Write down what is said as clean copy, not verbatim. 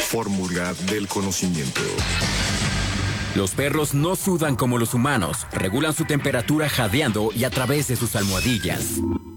fórmula del conocimiento. Los perros no sudan como los humanos. Regulan su temperatura jadeando y a través de sus almohadillas.